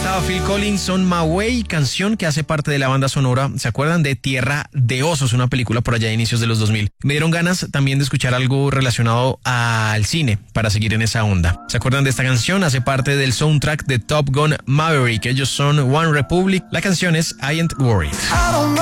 Estaba Phil Collins on My Way, canción que hace parte de la banda sonora. ¿Se acuerdan de Tierra de Osos, una película por allá de inicios de los 2000? Me dieron ganas también de escuchar algo relacionado al cine para seguir en esa onda. ¿Se acuerdan de esta canción? Hace parte del soundtrack de Top Gun Maverick. Ellos son One Republic. La canción es I Ain't Worried.